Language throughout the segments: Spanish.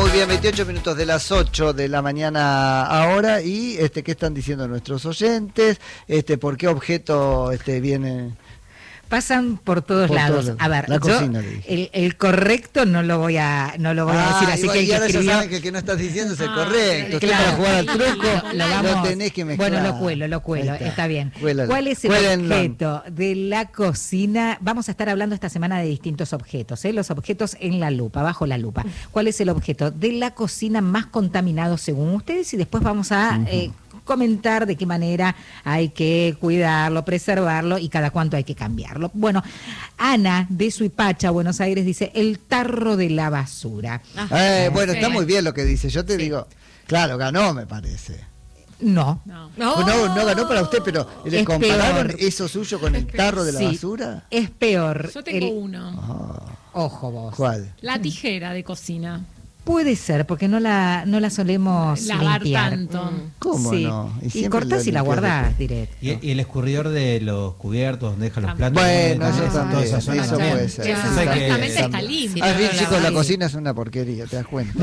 Muy bien, 28 minutos de las 8 de la mañana ahora. ¿Y qué están diciendo nuestros oyentes? ¿Por qué objeto viene? Pasan por todos lados. A ver, la cocina, el correcto no lo voy a decir, así que el que escribió... ya saben que el que no estás diciendo es el correcto. Usted claro. para jugar al truco lo tenés que mezclar. Bueno, lo cuelo, está bien. Cuélalo. ¿Cuál es el objeto de la cocina? Vamos a estar hablando esta semana de distintos objetos, los objetos en la lupa, bajo la lupa. ¿Cuál es el objeto de la cocina más contaminado según ustedes? Y después vamos a... comentar de qué manera hay que cuidarlo, preservarlo y cada cuánto hay que cambiarlo. Bueno, Ana de Suipacha, Buenos Aires, dice el tarro de la basura. Bueno, está muy bien lo que dice. Yo te digo, claro, ganó, me parece. No ganó para usted, pero ¿le compararon peor. Eso suyo con el tarro de la basura? Es peor. Yo tengo uno. Ojo vos. ¿Cuál? La tijera de cocina. Puede ser, porque no la solemos lavar limpiar. Tanto. ¿Cómo no? Y cortás y la guardás directo. Y el escurridor de los cubiertos donde dejan los platos. Bueno, eso también. Eso puede ser. Supuestamente está limpio. Bien, chicos, la cocina es una porquería, ¿te das cuenta?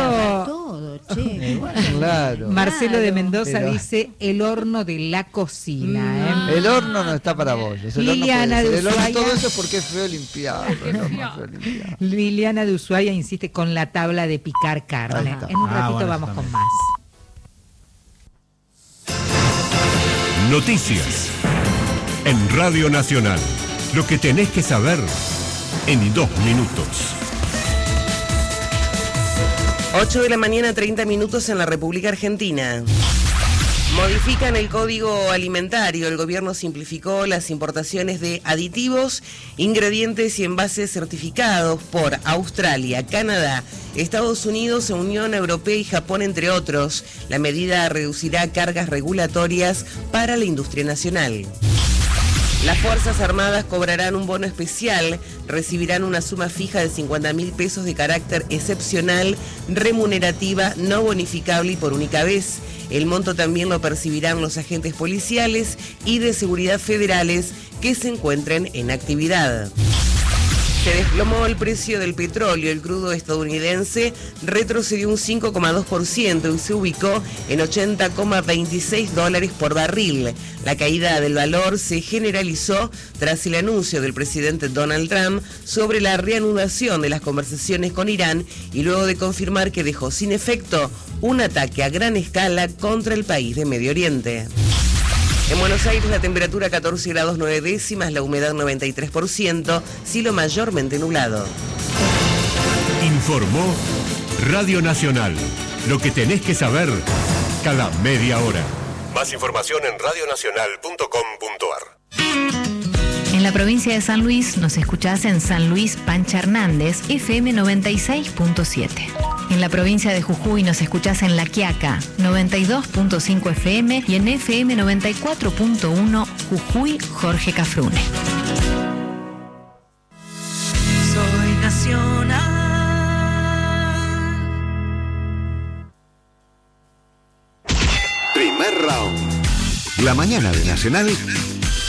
Marcelo de Mendoza dice el horno de la cocina. El horno no está para bollos. Liliana de Ushuaia. Todo eso es porque es feo limpiarlo. Liliana de Ushuaia insiste con la tabla de picar carne. En un ratito vamos con más. Noticias en Radio Nacional. Lo que tenés que saber en 2 minutos. 8 de la mañana, 30 minutos en la República Argentina. Modifican el Código Alimentario. El gobierno simplificó las importaciones de aditivos, ingredientes y envases certificados por Australia, Canadá, Estados Unidos, Unión Europea y Japón, entre otros. La medida reducirá cargas regulatorias para la industria nacional. Las Fuerzas Armadas cobrarán un bono especial, recibirán una suma fija de 50.000 pesos de carácter excepcional, remunerativa, no bonificable y por única vez. El monto también lo percibirán los agentes policiales y de seguridad federales que se encuentren en actividad. Se desplomó el precio del petróleo. El crudo estadounidense retrocedió un 5,2% y se ubicó en $80,26 por barril. La caída del valor se generalizó tras el anuncio del presidente Donald Trump sobre la reanudación de las conversaciones con Irán y luego de confirmar que dejó sin efecto un ataque a gran escala contra el país de Medio Oriente. En Buenos Aires la temperatura 14 grados 9 décimas, la humedad 93%, cielo mayormente nublado. Informó Radio Nacional. Lo que tenés que saber cada media hora. Más información en radionacional.com.ar. En la provincia de San Luis nos escuchás en San Luis Pancha Hernández, FM 96.7. En la provincia de Jujuy nos escuchás en La Quiaca, 92.5 FM y en FM 94.1 Jujuy, Jorge Cafrune. Soy nacional. Primer round. La mañana de Nacional